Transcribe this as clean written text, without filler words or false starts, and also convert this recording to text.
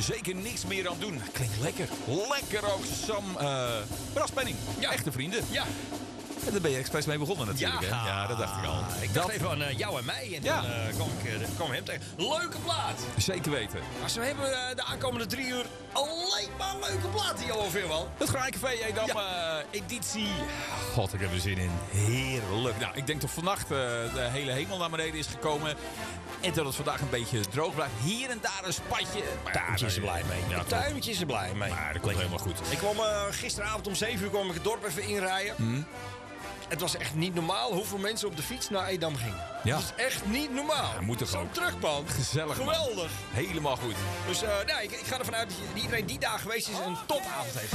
zeker niks meer aan doen. Klinkt lekker. Lekker ook, Sam Braspenning. Ja. Echte vrienden. Ja. En daar ben je expres mee begonnen natuurlijk. Ja. Hè? Ja, dat dacht ik al. Ik dacht even aan jou en mij. En Ja. toen kwam hem tegen. Leuke plaat. Zeker weten. Maar ze hebben de aankomende 3 uur alleen maar leuke platen, Johan Veerman. Het Graancafé Edam editie. God, ik heb er zin in. Heerlijk. Nou, ik denk dat vannacht de hele hemel naar beneden is gekomen. En dat het vandaag een beetje droog blijft. Hier en daar een spatje. Tuintje is er blij mee. Ja, Tuintje is er blij mee. Maar dat komt helemaal goed. Ik kwam gisteravond om 7 uur kwam ik het dorp even inrijden. Het was echt niet normaal hoeveel mensen op de fiets naar Edam gingen. Ja. Dat is echt niet normaal. Ja, moet toch Zo'n ook. terugman. Gezellig, man. Geweldig. Helemaal goed. Dus ik ga ervan uit dat iedereen die daar geweest is een topavond heeft.